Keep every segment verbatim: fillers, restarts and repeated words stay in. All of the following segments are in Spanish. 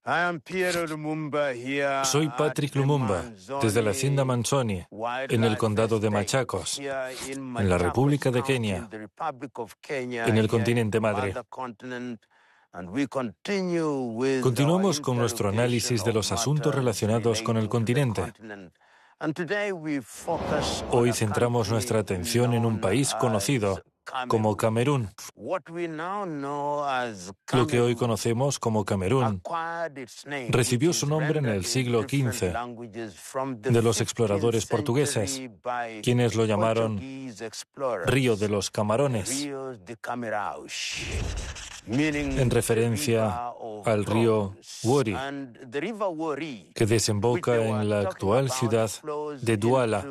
Soy Patrick Lumumba, desde la hacienda Manzoni, en el condado de Machakos, en la República de Kenia, en el continente madre. Continuamos con nuestro análisis de los asuntos relacionados con el continente. Hoy centramos nuestra atención en un país conocido como Camerún. Lo que hoy conocemos como Camerún recibió su nombre en el siglo quince de los exploradores portugueses, quienes lo llamaron Río de los Camarones, en referencia al río Wori, que desemboca en la actual ciudad de Douala.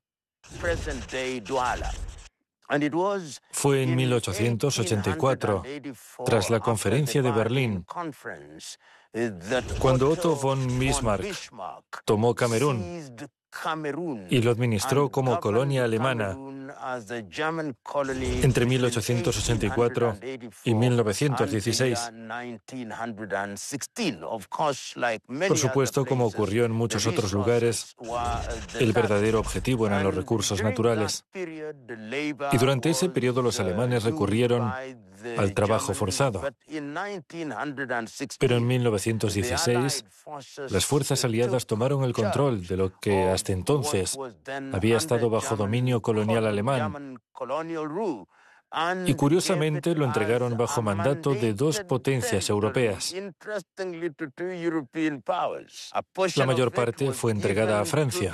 Fue en mil ochocientos ochenta y cuatro, tras la Conferencia de Berlín, cuando Otto von Bismarck tomó Camerún y lo administró como colonia alemana entre mil ochocientos ochenta y cuatro y mil novecientos dieciséis. Por supuesto, como ocurrió en muchos otros lugares, el verdadero objetivo eran los recursos naturales. Y durante ese periodo los alemanes recurrieron al trabajo forzado. Pero en mil novecientos dieciséis, las fuerzas aliadas tomaron el control de lo que hasta entonces había estado bajo dominio colonial alemán. Y curiosamente lo entregaron bajo mandato de dos potencias europeas. La mayor parte fue entregada a Francia,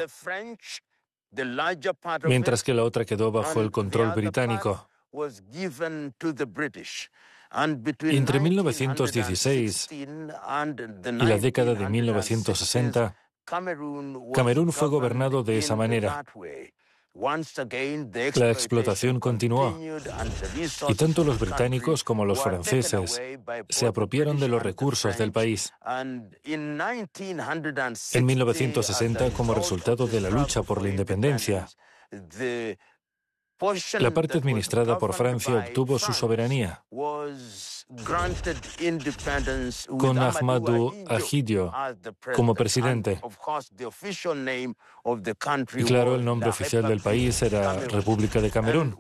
mientras que la otra quedó bajo el control británico. Entre mil novecientos dieciséis y la década de mil novecientos sesenta, Camerún fue gobernado de esa manera. La explotación continuó, y tanto los británicos como los franceses se apropiaron de los recursos del país. En mil novecientos sesenta, como resultado de la lucha por la independencia, la parte administrada por Francia obtuvo su soberanía, con Ahmadou Ahidjo como presidente. Y claro, el nombre oficial del país era República de Camerún.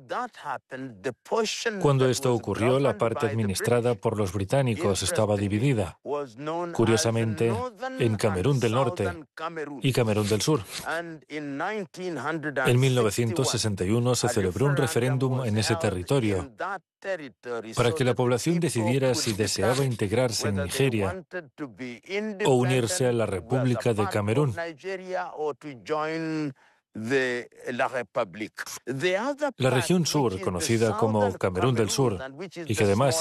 Cuando esto ocurrió, la parte administrada por los británicos estaba dividida, curiosamente, en Camerún del Norte y Camerún del Sur. En mil novecientos sesenta y uno se celebró un referéndum en ese territorio para que la población decidiera si deseaba integrarse en Nigeria o unirse a la República de Camerún. La región sur, conocida como Camerún del Sur, y que además